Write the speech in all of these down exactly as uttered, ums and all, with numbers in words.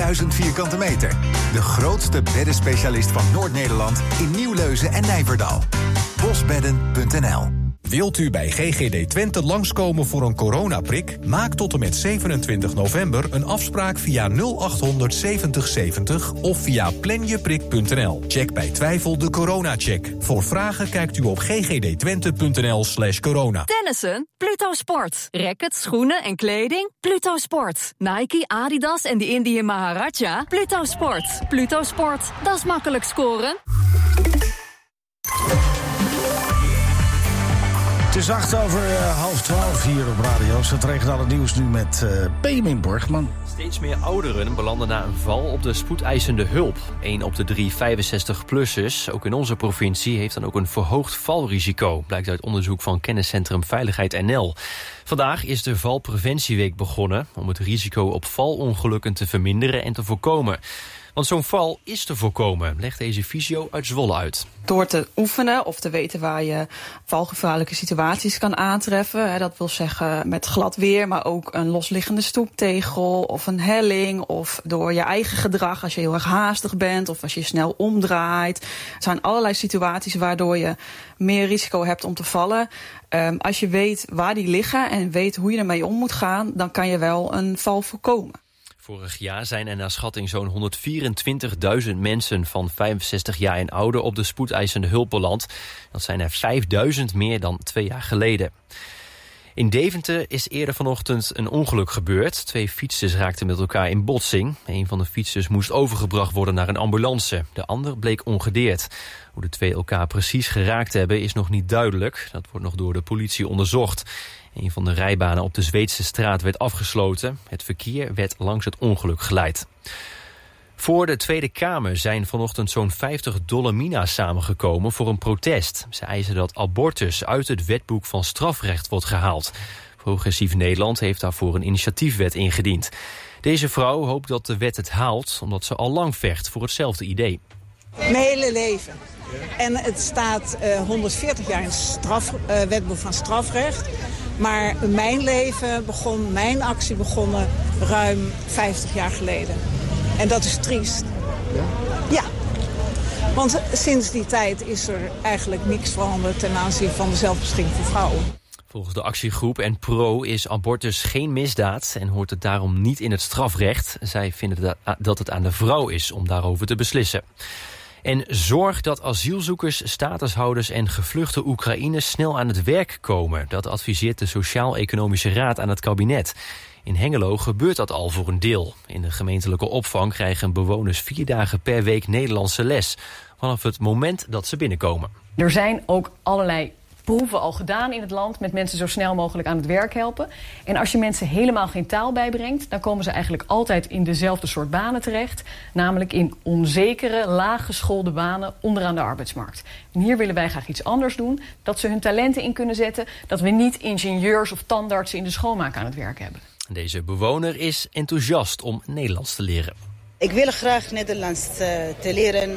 drieduizend vierkante meter. De grootste beddenspecialist van Noord-Nederland in Nieuwleuzen en Nijverdal. bosbedden punt n l. Wilt u bij G G D Twente langskomen voor een coronaprik? Maak tot en met zevenentwintig november een afspraak via nul achthonderd zeventig zeventig of via planjeprik punt n l. Check bij twijfel de coronacheck. Voor vragen kijkt u op ggdtwente.nl slash corona. Tennissen? Pluto Sport. Rackets, schoenen en kleding? Pluto Sport. Nike, Adidas en de Indië Maharaja? Pluto Sport. Pluto Sport. Dat is makkelijk scoren. Het is acht over uh, half twaalf hier op Radio. Het regionale nieuws nu met uh, Benjamin Borgman. Steeds meer ouderen belanden na een val op de spoedeisende hulp. Eén op de drie vijfenzestig-plussers, ook in onze provincie, heeft dan ook een verhoogd valrisico. Blijkt uit onderzoek van kenniscentrum Veiligheid N L. Vandaag is de Valpreventieweek begonnen om het risico op valongelukken te verminderen en te voorkomen. Want zo'n val is te voorkomen, legt deze fysio uit Zwolle uit. Door te oefenen of te weten waar je valgevaarlijke situaties kan aantreffen. Dat wil zeggen met glad weer, maar ook een losliggende stoeptegel of een helling. Of door je eigen gedrag als je heel erg haastig bent of als je snel omdraait. Er zijn allerlei situaties waardoor je meer risico hebt om te vallen. Um, als je weet waar die liggen en weet hoe je ermee om moet gaan, dan kan je wel een val voorkomen. Vorig jaar zijn er naar schatting zo'n honderdvierentwintigduizend mensen van vijfenzestig jaar en ouder op de spoedeisende hulp beland. Dat zijn er vijfduizend meer dan twee jaar geleden. In Deventer is eerder vanochtend een ongeluk gebeurd. Twee fietsers raakten met elkaar in botsing. Een van de fietsers moest overgebracht worden naar een ambulance. De ander bleek ongedeerd. Hoe de twee elkaar precies geraakt hebben is nog niet duidelijk. Dat wordt nog door de politie onderzocht. Een van de rijbanen op de Zweedse straat werd afgesloten. Het verkeer werd langs het ongeluk geleid. Voor de Tweede Kamer zijn vanochtend zo'n vijftig Dolomina's samengekomen voor een protest. Ze eisen dat abortus uit het wetboek van strafrecht wordt gehaald. Progressief Nederland heeft daarvoor een initiatiefwet ingediend. Deze vrouw hoopt dat de wet het haalt, omdat ze al lang vecht voor hetzelfde idee. Mijn hele leven. En het staat uh, honderdveertig jaar in het straf, uh, wetboek van strafrecht. Maar mijn leven begon, mijn actie begonnen ruim vijftig jaar geleden. En dat is triest. Ja? Ja. Want sinds die tijd is er eigenlijk niks veranderd ten aanzien van de zelfbeschikking voor vrouwen. Volgens de actiegroep en Pro is abortus geen misdaad en hoort het daarom niet in het strafrecht. Zij vinden dat het aan de vrouw is om daarover te beslissen. En zorg dat asielzoekers, statushouders en gevluchte Oekraïners snel aan het werk komen. Dat adviseert de Sociaal-Economische Raad aan het kabinet. In Hengelo gebeurt dat al voor een deel. In de gemeentelijke opvang krijgen bewoners vier dagen per week Nederlandse les. Vanaf het moment dat ze binnenkomen. Er zijn ook allerlei proeven al gedaan in het land met mensen zo snel mogelijk aan het werk helpen. En als je mensen helemaal geen taal bijbrengt, dan komen ze eigenlijk altijd in dezelfde soort banen terecht. Namelijk in onzekere, laaggeschoolde banen onderaan de arbeidsmarkt. En hier willen wij graag iets anders doen. Dat ze hun talenten in kunnen zetten. Dat we niet ingenieurs of tandartsen in de schoonmaak aan het werk hebben. Deze bewoner is enthousiast om Nederlands te leren. Ik wil graag Nederlands uh, te leren,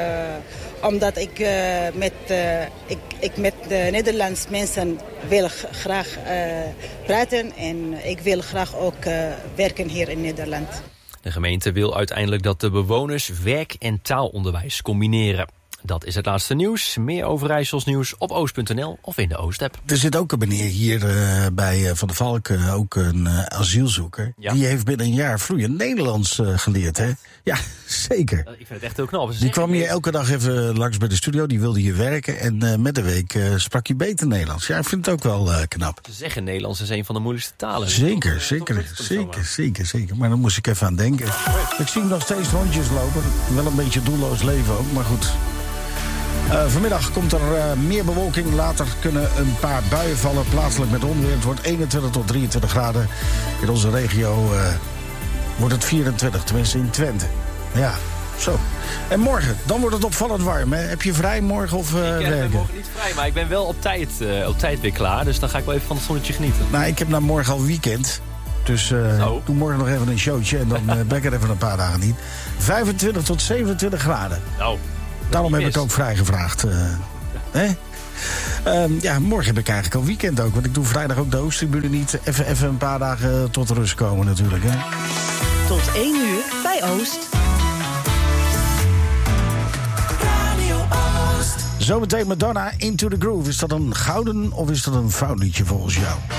uh, omdat ik, uh, met, uh, ik, ik met de Nederlandse mensen wil graag uh, praten en ik wil graag ook uh, werken hier in Nederland. De gemeente wil uiteindelijk dat de bewoners werk- en taalonderwijs combineren. Dat is het laatste nieuws. Meer Overijssels nieuws op oost punt n l of in de Oost-app. Er zit ook een meneer hier uh, bij uh, Van der Valk, uh, ook een uh, asielzoeker. Ja. Die heeft binnen een jaar vloeiend Nederlands uh, geleerd, hè? Ja, zeker. Ik vind het echt heel knap. Die kwam hier elke dag even langs bij de studio, die wilde hier werken. En uh, met de week uh, sprak hij beter Nederlands. Ja, ik vind het ook wel uh, knap. Ze zeggen Nederlands is een van de moeilijkste talen. Zeker, toch, zeker, toch zeker, zeker, zeker. Maar daar moest ik even aan denken. Ik zie hem nog steeds rondjes lopen. Wel een beetje doelloos leven ook, maar goed. Uh, vanmiddag komt er uh, meer bewolking. Later kunnen een paar buien vallen. Plaatselijk met onweer. Het wordt eenentwintig tot drieëntwintig graden. In onze regio uh, wordt het vierentwintig. Tenminste in Twente. Ja, zo. En morgen, dan wordt het opvallend warm. Hè? Heb je vrij morgen of uh, ik werken? Ik ben morgen niet vrij, maar ik ben wel op tijd, uh, op tijd weer klaar. Dus dan ga ik wel even van het zonnetje genieten. Nou, ik heb nou morgen al weekend. Dus uh, doe morgen nog even een showtje. En dan uh, ben ik er even een paar dagen niet. vijfentwintig tot zevenentwintig graden. Nou... Daarom heb ik ook vrijgevraagd. Uh, hè? Um, ja, morgen heb ik eigenlijk al weekend ook. Want ik doe vrijdag ook de Oosttribune niet. Even, even een paar dagen tot rust komen natuurlijk. Hè? Tot één uur bij bij Oost. Zometeen Madonna, Into the Groove. Is dat een gouden of is dat een fout liedje volgens jou?